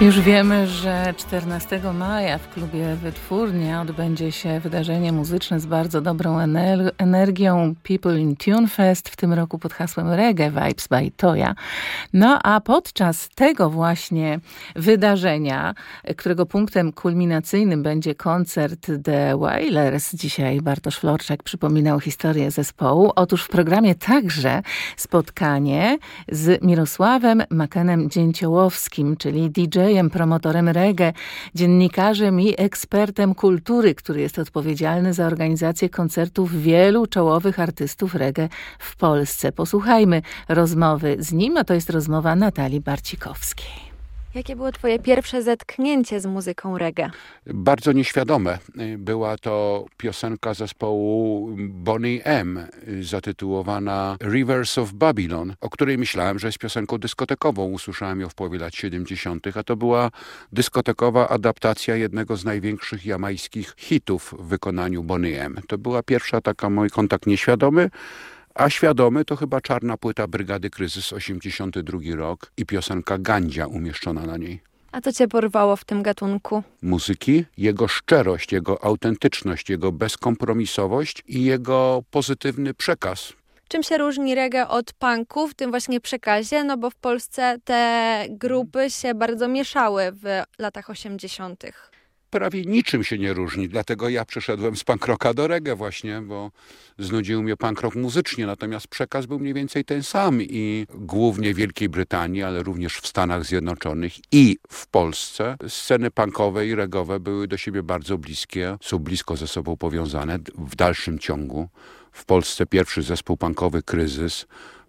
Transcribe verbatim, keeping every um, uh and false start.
Już wiemy, że czternastego maja w klubie Wytwórnia odbędzie się wydarzenie muzyczne z bardzo dobrą ener- energią People in Tune Fest, w tym roku pod hasłem Reggae Vibes by Toya. No a podczas tego właśnie wydarzenia, którego punktem kulminacyjnym będzie koncert The Wailers, dzisiaj Bartosz Florczak przypominał historię zespołu. Otóż w programie także spotkanie z Mirosławem Makenem Dzięciołowskim, czyli D J promotorem reggae, dziennikarzem i ekspertem kultury, który jest odpowiedzialny za organizację koncertów wielu czołowych artystów reggae w Polsce. Posłuchajmy rozmowy z nim, a to jest rozmowa Natalii Barcikowskiej. Jakie było twoje pierwsze zetknięcie z muzyką reggae? Bardzo nieświadome. Była to piosenka zespołu Boney M, zatytułowana Rivers of Babylon, o której myślałem, że jest piosenką dyskotekową. Usłyszałem ją w połowie lat siedemdziesiątych, a to była dyskotekowa adaptacja jednego z największych jamajskich hitów w wykonaniu Boney M. To była pierwsza taka mój kontakt nieświadomy. A świadomy to chyba czarna płyta Brygady Kryzys, osiemdziesiąty drugi rok i piosenka Gandzia umieszczona na niej. A co cię porwało w tym gatunku? Muzyki, jego szczerość, jego autentyczność, jego bezkompromisowość i jego pozytywny przekaz. Czym się różni reggae od punku w tym właśnie przekazie? No bo w Polsce te grupy się bardzo mieszały w latach osiemdziesiątych. Prawie niczym się nie różni, dlatego ja przeszedłem z punk rocka do reggae właśnie, bo znudził mnie punk rock muzycznie, natomiast przekaz był mniej więcej ten sam i głównie w Wielkiej Brytanii, ale również w Stanach Zjednoczonych i w Polsce sceny punkowe i reggae'owe były do siebie bardzo bliskie, są blisko ze sobą powiązane w dalszym ciągu. W Polsce pierwszy zespół punkowy Kryzys